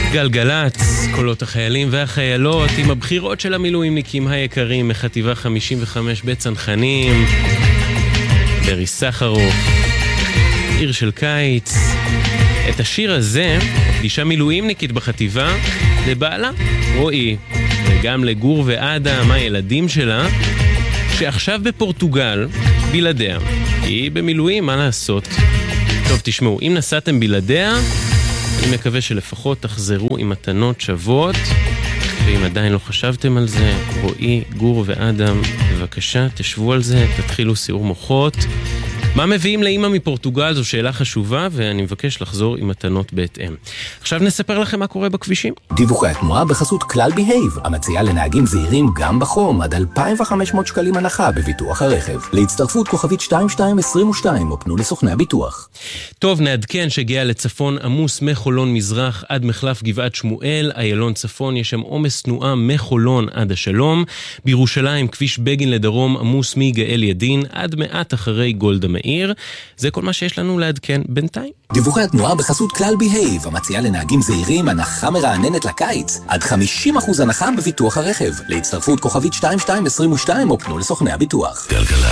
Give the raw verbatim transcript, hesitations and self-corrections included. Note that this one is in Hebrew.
גלגלץ, קולות החיילים והחיילות עם הבחירות של המילואימניקים היקרים מחטיבה חמישים וחמש בצנחנים, ברי סחרוף, עיר של קיץ. את השיר הזה, פגישה מילואימניקית בחטיבה, לבעלה רועי, וגם לגור ואדם, הילדים שלה, שעכשיו בפורטוגל בלעדיה. היא במילואים, מה לעשות? טוב, תשמעו, אם נסעתם בלעדיה, אני מקווה שלפחות תחזרו עם מתנות שוות, ואם עדיין לא חשבתם על זה, רועי, גור ואדם, בבקשה, תשבו על זה, תתחילו סיור מוחות. מה מביאים לאמא מפורטוגל? זו שאלה חשובה, ואני מבקש לחזור עם מתנות בהתאם. עכשיו נספר לכם מה קורה בכבישים. דיווחי התנועה בחסות כלל בהייב, המציעה לנהגים זהירים גם בחום עד אלפיים וחמש מאות שקלים הנחה בביטוח הרכב. להצטרפות כוכבית שתיים שתיים עשרים ושתיים או פנו לסוכני הביטוח. טוב, נעדכן שהגיע לצפון עמוס מחולון מזרח עד מחלף גבעת שמואל, איילון צפון, יש שם עומס תנועה מחולון עד השלום. בירושלים כביש בגין לדרום עמוס מגאל ידין עד מעט אחרי גולדה מאיר. זה כל מה שיש לנו לעדכן בינתיים. דיווחי התנועה בחסות כלל בהייב, המציעה לנהגים זהירים הנחה מרעננת לקיץ, עד חמישים אחוז הנחה בביטוח הרכב. להצטרפות כוכבית שתיים שתיים עשרים ושתיים או פנו לסוכני הביטוח. גלגלצ.